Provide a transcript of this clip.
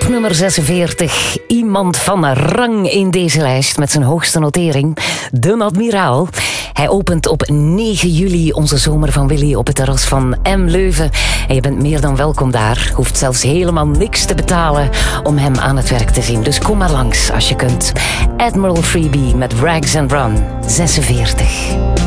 nummer 46. Iemand van rang in deze lijst met zijn hoogste notering. De Admiraal. Hij opent op 9 juli onze Zomer van Willy op het terras van M. Leuven. En je bent meer dan welkom daar. Hoeft zelfs helemaal niks te betalen om hem aan het werk te zien. Dus kom maar langs als je kunt. Admiral Freebie met Rags and Run 46.